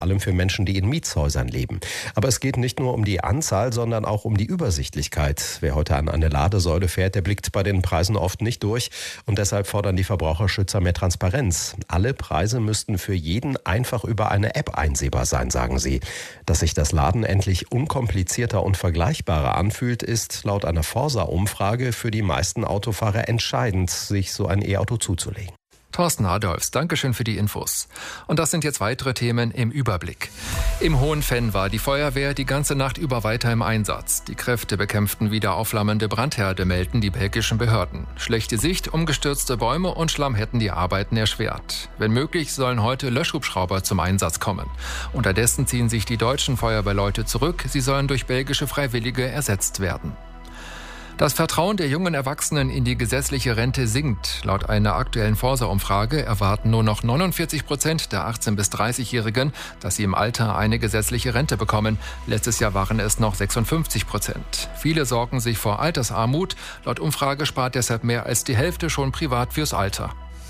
allem für Menschen, die in Mietshäusern leben. Aber es geht nicht nur um die Anzahl, sondern auch um die Übersichtlichkeit. Wer heute an eine Ladesäule fährt, der blickt bei den Preisen oft nicht durch. Und deshalb fordern die Verbraucherschützer mehr Transparenz. Alle Preise müssten für jeden einfach über eine App einsehbar sein, sagen sie. Dass sich das Laden endlich unkomplizierter und vergleichbarer anfühlt, ist laut einer Forsa-Umfrage für die meisten Autofahrer entscheidend, sich so ein E-Auto zuzulegen. Thorsten Adolfs, Dankeschön für die Infos. Und das sind jetzt weitere Themen im Überblick. Im Hohenfenn war die Feuerwehr die ganze Nacht über weiter im Einsatz. Die Kräfte bekämpften wieder aufflammende Brandherde, melden die belgischen Behörden. Schlechte Sicht, umgestürzte Bäume und Schlamm hätten die Arbeiten erschwert. Wenn möglich, sollen heute Löschhubschrauber zum Einsatz kommen. Unterdessen ziehen sich die deutschen Feuerwehrleute zurück. Sie sollen durch belgische Freiwillige ersetzt werden. Das Vertrauen der jungen Erwachsenen in die gesetzliche Rente sinkt. Laut einer aktuellen Forsa-Umfrage erwarten nur noch 49% der 18- bis 30-Jährigen, dass sie im Alter eine gesetzliche Rente bekommen. Letztes Jahr waren es noch 56%. Viele sorgen sich vor Altersarmut. Laut Umfrage spart deshalb mehr als die Hälfte schon privat fürs Alter.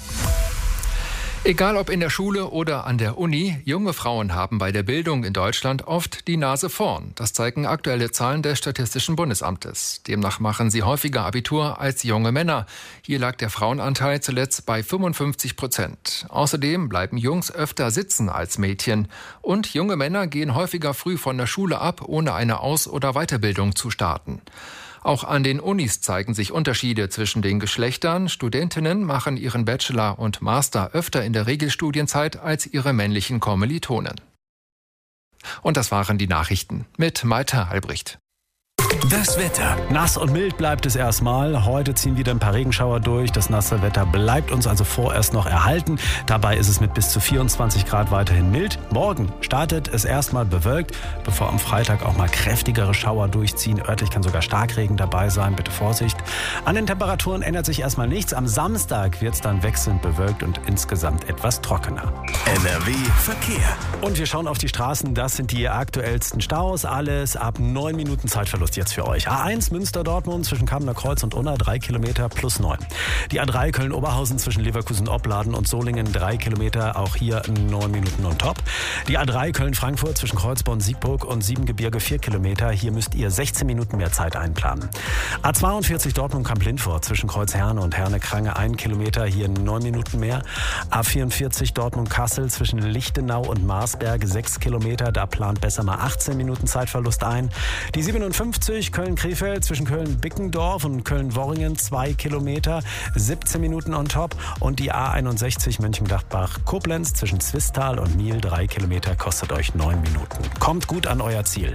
Egal ob in der Schule oder an der Uni, junge Frauen haben bei der Bildung in Deutschland oft die Nase vorn. Das zeigen aktuelle Zahlen des Statistischen Bundesamtes. Demnach machen sie häufiger Abitur als junge Männer. Hier lag der Frauenanteil zuletzt bei 55%. Außerdem bleiben Jungs öfter sitzen als Mädchen. Und junge Männer gehen häufiger früh von der Schule ab, ohne eine Aus- oder Weiterbildung zu starten. Auch an den Unis zeigen sich Unterschiede zwischen den Geschlechtern. Studentinnen machen ihren Bachelor und Master öfter in der Regelstudienzeit als ihre männlichen Kommilitonen. Und das waren die Nachrichten mit Malte Albrecht. Das Wetter. Nass und mild bleibt es erstmal. Heute ziehen wieder ein paar Regenschauer durch. Das nasse Wetter bleibt uns also vorerst noch erhalten. Dabei ist es mit bis zu 24 Grad weiterhin mild. Morgen startet es erstmal bewölkt, bevor am Freitag auch mal kräftigere Schauer durchziehen. Örtlich kann sogar Starkregen dabei sein. Bitte Vorsicht. An den Temperaturen ändert sich erstmal nichts. Am Samstag wird es dann wechselnd bewölkt und insgesamt etwas trockener. NRW Verkehr. Und wir schauen auf die Straßen. Das sind die aktuellsten Staus. Alles ab 9 Minuten Zeitverlust jetzt für euch. A1 Münster-Dortmund zwischen Kamener Kreuz und Unna 3 Kilometer plus 9. Die A3 Köln-Oberhausen zwischen Leverkusen-Opladen und Solingen 3 Kilometer, auch hier 9 Minuten on top. Die A3 Köln-Frankfurt zwischen Kreuzborn-Siegburg und Siebengebirge 4 Kilometer. Hier müsst ihr 16 Minuten mehr Zeit einplanen. A42 Dortmund-Kamp-Lindfort zwischen Kreuz-Herne und Herne-Krange 1 Kilometer, hier 9 Minuten mehr. A44 Dortmund-Kassel zwischen Lichtenau und Marsberg 6 Kilometer. Da plant besser mal 18 Minuten Zeitverlust ein. Die 57 Köln-Krefeld zwischen Köln-Bickendorf und Köln-Worringen 2 Kilometer, 17 Minuten on top. Und die A61 Mönchengladbach-Koblenz zwischen Zwistal und Miel 3 Kilometer kostet euch 9 Minuten. Kommt gut an euer Ziel.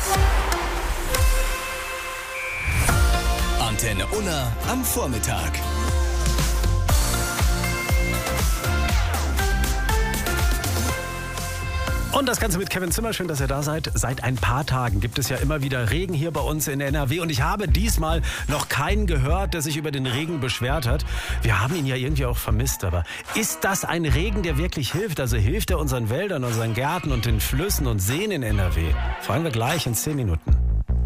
Antenne Unna am Vormittag. Und das Ganze mit Kevin Zimmer. Schön, dass ihr da seid. Seit ein paar Tagen gibt es ja immer wieder Regen hier bei uns in NRW. Und ich habe diesmal noch keinen gehört, der sich über den Regen beschwert hat. Wir haben ihn ja irgendwie auch vermisst. Aber ist das ein Regen, der wirklich hilft? Also hilft er unseren Wäldern, unseren Gärten und den Flüssen und Seen in NRW? Fragen wir gleich in 10 Minuten.